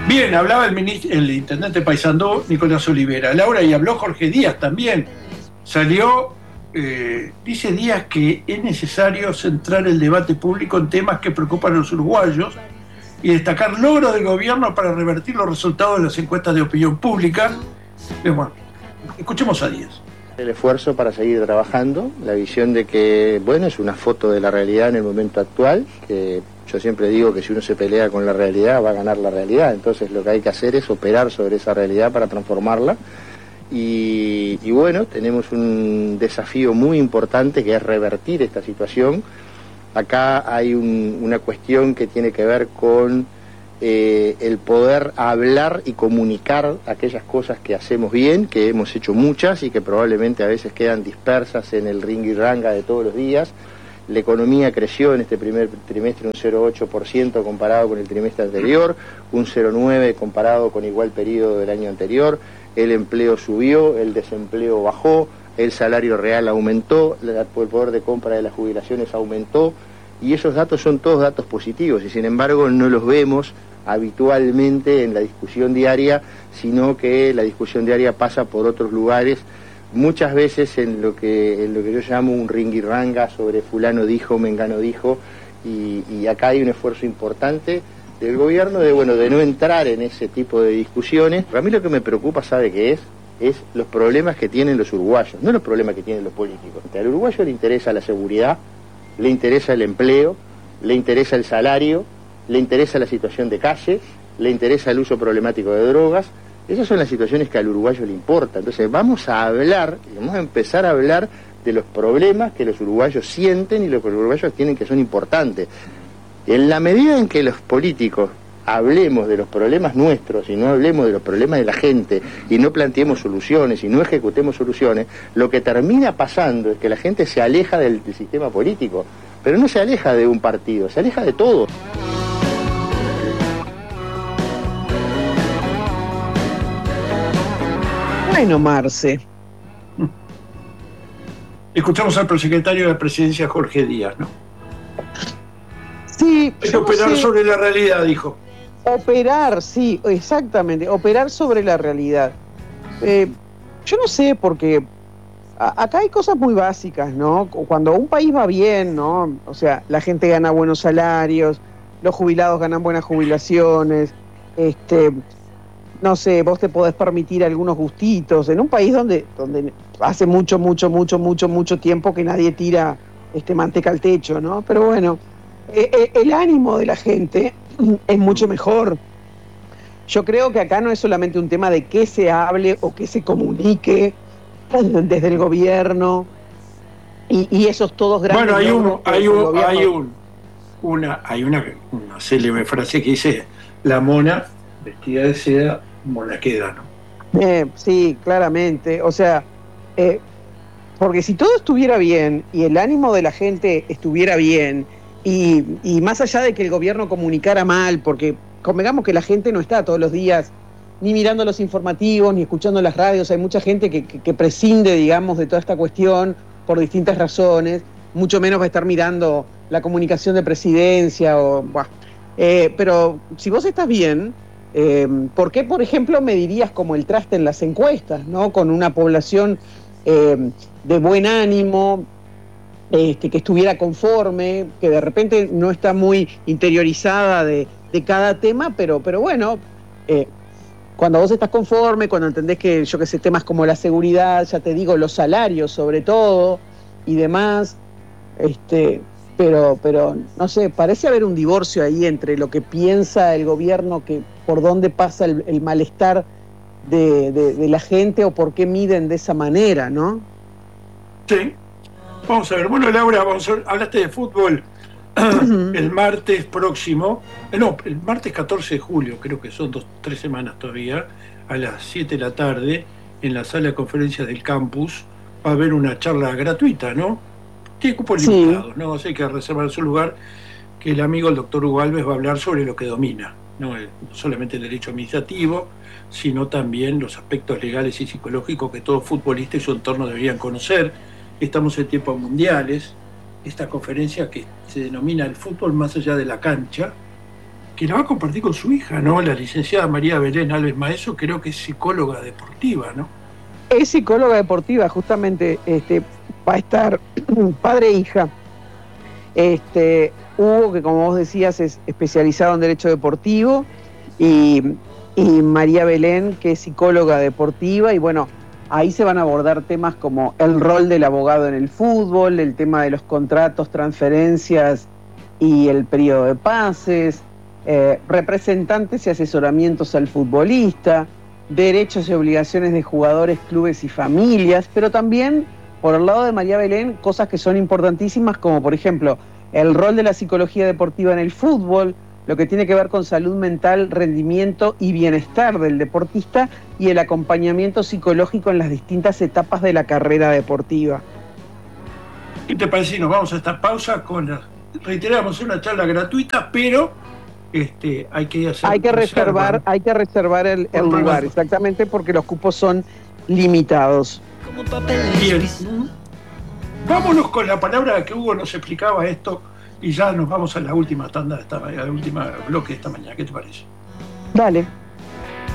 Bien, hablaba el intendente de Paysandú, Nicolás Olivera. Laura, y habló Jorge Díaz también. Salió, dice Díaz que es necesario centrar el debate público en temas que preocupan a los uruguayos y destacar logros del gobierno para revertir los resultados de las encuestas de opinión pública. Bueno, escuchemos a Díaz. El esfuerzo para seguir trabajando, la visión de que, bueno, es una foto de la realidad en el momento actual, que yo siempre digo que si uno se pelea con la realidad va a ganar la realidad, entonces lo que hay que hacer es operar sobre esa realidad para transformarla y bueno, tenemos un desafío muy importante que es revertir esta situación. Acá hay una cuestión que tiene que ver con el poder hablar y comunicar aquellas cosas que hacemos bien, que hemos hecho muchas y que probablemente a veces quedan dispersas en el ringue-ranga de todos los días. La economía creció en este primer trimestre un 0,8% comparado con el trimestre anterior, un 0,9% comparado con igual periodo del año anterior, el empleo subió, el desempleo bajó, el salario real aumentó, el poder de compra de las jubilaciones aumentó, y esos datos son todos datos positivos, y sin embargo no los vemos habitualmente en la discusión diaria, sino que la discusión diaria pasa por otros lugares, muchas veces en lo que yo llamo un ringuirranga sobre fulano dijo, mengano dijo, y acá hay un esfuerzo importante del gobierno de no entrar en ese tipo de discusiones. A mí lo que me preocupa, ¿sabe qué es los problemas que tienen los uruguayos, no los problemas que tienen los políticos. Al uruguayo le interesa la seguridad, le interesa el empleo, le interesa el salario, le interesa la situación de calle, le interesa el uso problemático de drogas. Esas son las situaciones que al uruguayo le importa. Entonces vamos a empezar a hablar de los problemas que los uruguayos sienten y lo que los uruguayos tienen que son importantes. En la medida en que los políticos hablemos de los problemas nuestros y no hablemos de los problemas de la gente y no planteemos soluciones y no ejecutemos soluciones, lo que termina pasando es que la gente se aleja del sistema político, pero no se aleja de un partido, se aleja de todo. Bueno, Marce. Escuchamos al prosecretario de la Presidencia, Jorge Díaz, ¿no? Sí, hay que operar sobre la realidad, dijo. Operar, sí, exactamente, operar sobre la realidad. Yo no sé, porque acá hay cosas muy básicas, ¿no? Cuando un país va bien, ¿no? O sea, la gente gana buenos salarios, los jubilados ganan buenas jubilaciones, no sé, vos te podés permitir algunos gustitos, en un país donde hace mucho tiempo que nadie tira manteca al techo, ¿no? Pero bueno, el ánimo de la gente es mucho mejor. Yo creo que acá no es solamente un tema de que se hable o que se comunique desde el gobierno y esos todos grandes. Bueno, hay una célebre frase que dice: la mona vestida de seda, mona queda, ¿no? Sí, claramente. O sea, porque si todo estuviera bien y el ánimo de la gente estuviera bien y más allá de que el gobierno comunicara mal, porque convengamos que la gente no está todos los días ni mirando los informativos, ni escuchando las radios, hay mucha gente que prescinde, digamos, de toda esta cuestión por distintas razones, mucho menos va a estar mirando la comunicación de presidencia, pero si vos estás bien, ¿por qué, por ejemplo, medirías como el traste en las encuestas, ¿no? Con una población de buen ánimo, que estuviera conforme, que de repente no está muy interiorizada de cada tema, pero bueno, cuando vos estás conforme, cuando entendés que, yo qué sé, temas como la seguridad, ya te digo, los salarios sobre todo, y demás, pero no sé, parece haber un divorcio ahí entre lo que piensa el gobierno, que por dónde pasa el malestar de la gente o por qué miden de esa manera, ¿no? Sí. Vamos a ver. Bueno, Laura, hablaste de fútbol. El martes próximo, el martes 14 de julio, creo que son 3 semanas todavía, a las 7 de la tarde, en la sala de conferencias del campus, va a haber una charla gratuita, ¿no? Tiene cupos limitados, ¿no? Así que reservar su lugar, que el amigo, el doctor Hugo Alves, va a hablar sobre lo que domina, no solamente el derecho administrativo, sino también los aspectos legales y psicológicos que todo futbolista y su entorno deberían conocer. Estamos en tiempos mundiales. Esta conferencia que se denomina El fútbol más allá de la cancha, que la va a compartir con su hija, ¿no? La licenciada María Belén Alves Maeso, creo que es psicóloga deportiva, ¿no? Es psicóloga deportiva, justamente va a estar padre e hija. Hugo, que como vos decías es especializado en derecho deportivo, y María Belén, que es psicóloga deportiva, y bueno, ahí se van a abordar temas como el rol del abogado en el fútbol, el tema de los contratos, transferencias y el periodo de pases, representantes y asesoramientos al futbolista, derechos y obligaciones de jugadores, clubes y familias, pero también, por el lado de María Belén, cosas que son importantísimas, como por ejemplo, el rol de la psicología deportiva en el fútbol, lo que tiene que ver con salud mental, rendimiento y bienestar del deportista, y el acompañamiento psicológico en las distintas etapas de la carrera deportiva. ¿Qué te parece si nos vamos a esta pausa reiteramos, una charla gratuita, pero hay que reservar el lugar, exactamente, porque los cupos son limitados. Bien. Vámonos con la palabra que Hugo nos explicaba esto y ya nos vamos a la última tanda, al último bloque de esta mañana. ¿Qué te parece? Dale.